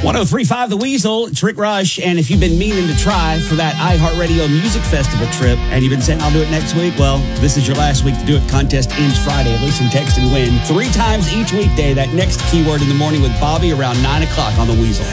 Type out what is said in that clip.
1035 The Weasel, it's Rick Rush, and if you've been meaning to try for that iHeartRadio Music Festival trip, and you've been saying, I'll do it next week, well, this is your last week to do it. Contest ends Friday. Listen, text, and win 3 times each weekday. That next keyword in the morning with Bobby around 9 o'clock on The Weasel.